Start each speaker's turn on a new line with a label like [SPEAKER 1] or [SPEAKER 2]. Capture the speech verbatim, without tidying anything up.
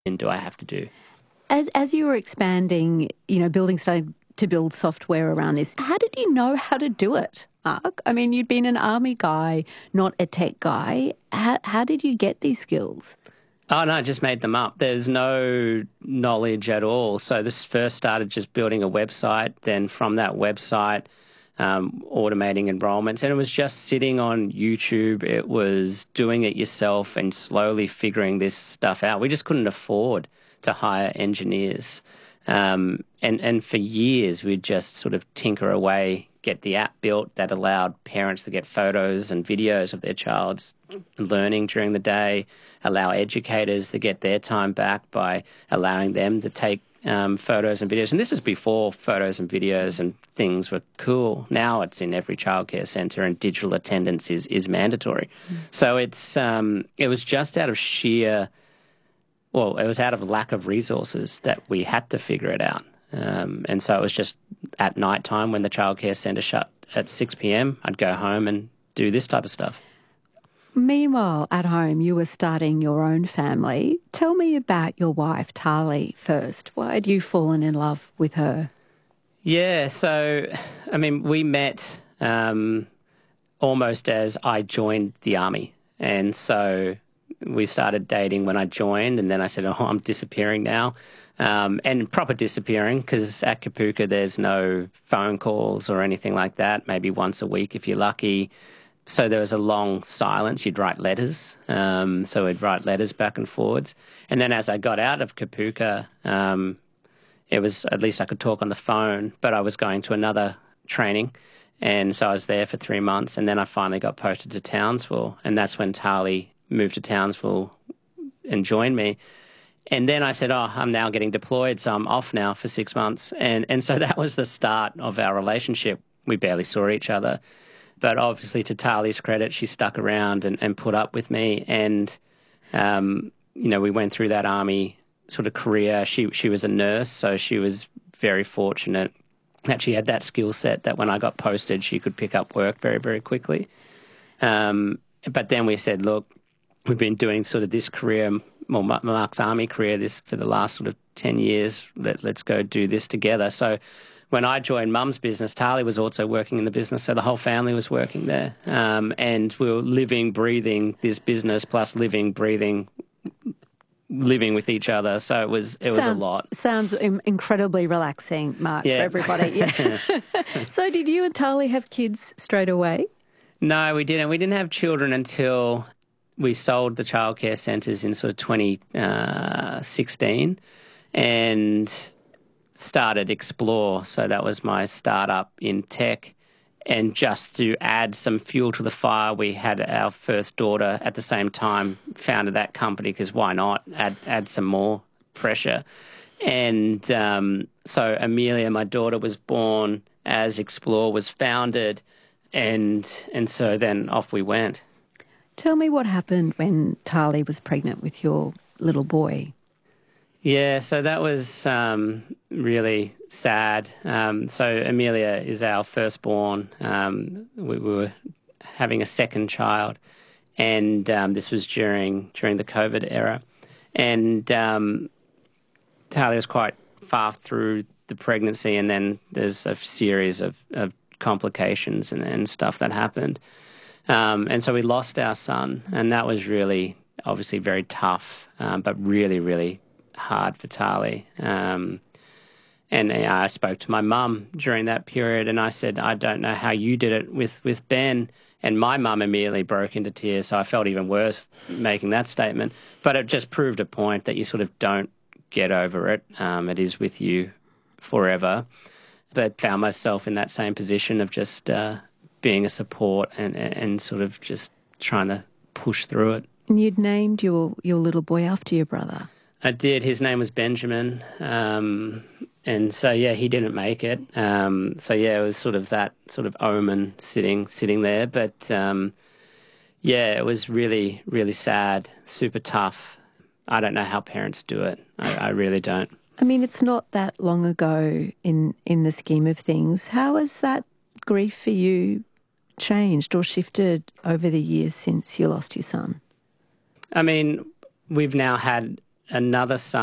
[SPEAKER 1] do I have to do?
[SPEAKER 2] As as you were expanding, you know, building, starting to build software around this, how did you know how to do it, Mark? I mean, you'd been an army guy, not a tech guy. How, how did you get these skills?
[SPEAKER 1] Oh, no, I just made them up. There's no knowledge at all. So this first started just building a website. Then from that website, um, automating enrollments. And it was just sitting on YouTube. It was doing it yourself and slowly figuring this stuff out. We just couldn't afford to hire engineers. Um, and, and for years, we'd just sort of tinker away, get the app built that allowed parents to get photos and videos of their child's learning during the day, allow educators to get their time back by allowing them to take um, photos and videos. And this is before photos and videos and things were cool. Now it's in every childcare centre and digital attendance is, is mandatory. Mm. So it's um, it was just out of sheer... Well, it was out of lack of resources that we had to figure it out. Um, and so it was just at night time when the childcare centre shut at six p.m, I'd go home and do this type of stuff.
[SPEAKER 2] Meanwhile, at home, you were starting your own family. Tell me about your wife, Tali, first. Why had you fallen in love with her?
[SPEAKER 1] Yeah, so, I mean, we met um, almost as I joined the army. And so we started dating when I joined, and then I said, oh, I'm disappearing now. Um, and proper disappearing, because at Kapooka there's no phone calls or anything like that, maybe once a week if you're lucky. So there was a long silence. You'd write letters. Um, so we'd write letters back and forwards. And then as I got out of Kapooka, um, it was, at least I could talk on the phone, but I was going to another training. And so I was there for three months, and then I finally got posted to Townsville. And that's when Tali moved to Townsville and joined me. And then I said, oh, I'm now getting deployed, so I'm off now for six months. And and so that was the start of our relationship. We barely saw each other. But obviously, to Tali's credit, she stuck around and, and put up with me. And, um, you know, we went through that army sort of career. She, she was a nurse, so she was very fortunate that she had that skill set that when I got posted, she could pick up work very, very quickly. Um, but then we said, look, we've been doing sort of this career, well, Mark's army career, this for the last sort of ten years. Let, let's go do this together. So when I joined Mum's business, Tali was also working in the business, so the whole family was working there. Um, and we were living, breathing this business, plus living, breathing, living with each other. So it was it was
[SPEAKER 2] Sound,
[SPEAKER 1] a lot.
[SPEAKER 2] Sounds incredibly relaxing, Mark,
[SPEAKER 1] yeah.
[SPEAKER 2] for everybody. Yeah. So did you and Tali have kids straight away?
[SPEAKER 1] No, we didn't. We didn't have children until we sold the childcare centres in sort of twenty sixteen and started Explore. So that was my startup in tech. And just to add some fuel to the fire, we had our first daughter at the same time, founded that company because why not add, add some more pressure. And um, so Amelia, my daughter, was born as Explore was founded. And, and so then off we went.
[SPEAKER 2] Tell me what happened when Tali was pregnant with your little boy.
[SPEAKER 1] Yeah, so that was um, really sad. Um, so Amelia is our firstborn. Um, we, we were having a second child, and um, this was during during the COVID era. And um, Tali was quite far through the pregnancy, and then there's a series of, of complications and, and stuff that happened. Um, and so we lost our son, and that was really, obviously very tough, um, but really, really hard for Tali. Um, and you know, I spoke to my mum during that period, and I said, I don't know how you did it with, with Ben. And my mum immediately broke into tears, so I felt even worse making that statement. But it just proved a point that you sort of don't get over it. Um, it is with you forever. But found myself in that same position of just uh, being a support and, and, and sort of just trying to push through it.
[SPEAKER 2] And you'd named your, your little boy after your brother.
[SPEAKER 1] I did. His name was Benjamin. Um, and so, yeah, he didn't make it. Um, so, yeah, it was sort of that sort of omen sitting sitting there. But, um, yeah, it was really, really sad, super tough. I don't know how parents do it. I, I really don't.
[SPEAKER 2] I mean, it's not that long ago in, in the scheme of things. How has that grief for you changed or shifted over the years since you lost your son?
[SPEAKER 1] I mean, we've now had another son.